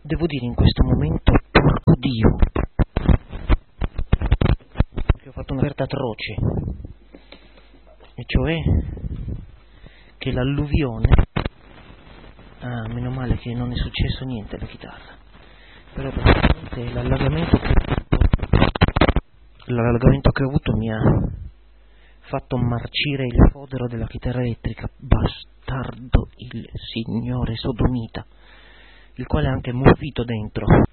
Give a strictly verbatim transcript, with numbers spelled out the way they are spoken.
devo dire in questo momento porco Dio, che ho fatto una verta atroce, e cioè che l'alluvione, ah, meno male che non è successo niente alla chitarra, però praticamente l'allagamento che ho avuto, l'allagamento che ho avuto mi ha fatto marcire il fodero della chitarra elettrica, bastardo il signore sodomita, il quale ha anche muovito dentro